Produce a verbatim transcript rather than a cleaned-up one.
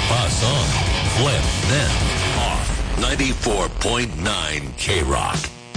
Flip us on. Flip them off. ninety-four point nine K-Rock.